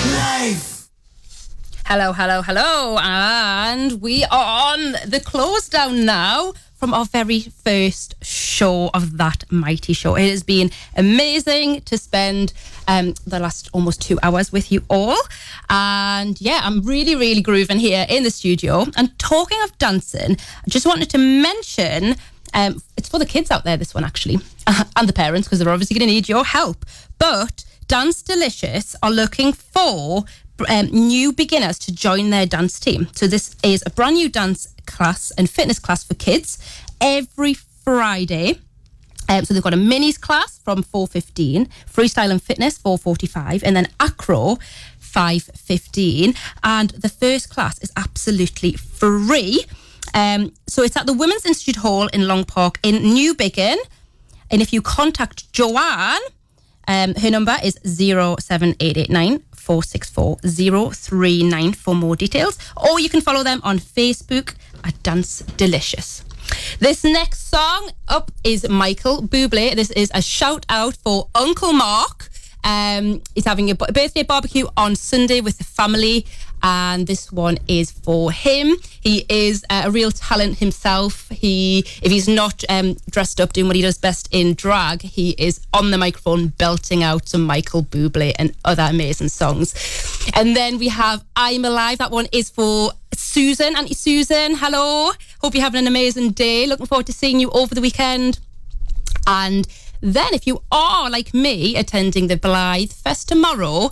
Life. Hello, hello, hello. And we are on the close down now from our very first show of That Mighty Show. It has been amazing to spend the last almost 2 hours with you all. And yeah, I'm really grooving here in the studio. And talking of dancing, I just wanted to mention, it's for the kids out there, this one actually, and the parents, because they're obviously going to need your help. But Dance Delicious are looking for new beginners to join their dance team. So this is a brand new dance class and fitness class for kids every Friday. So they've got a minis class from 4:15, freestyle and fitness 4:45, and then acro 5:15. And the first class is absolutely free. So it's at the Women's Institute Hall in Long Park in Newbiggin. And if you contact Joanne, her number is 07889 464 039 for more details, or you can follow them on Facebook at Dance Delicious. This next song up is Michael Bublé. This is a shout out for Uncle Mark. He's having a birthday barbecue on Sunday with the family, and this one is for him. He is a real talent himself. If he's not dressed up doing what he does best in drag, he is on the microphone belting out some Michael Bublé and other amazing songs. And then we have I'm Alive. That one is for Susan. Auntie Susan, hello. Hope you're having an amazing day. Looking forward to seeing you over the weekend. And then if you are, like me, attending the Blythe Fest tomorrow,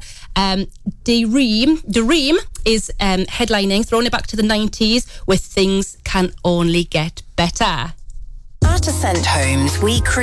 Dareem is headlining, throwing it back to the 90s with Things Can Only Get Better. At Ascent Homes, we create